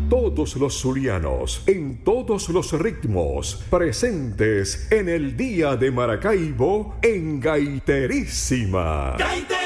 todos los zulianos, en todos los ritmos, presentes en el Día de Maracaibo en Gaiterísima.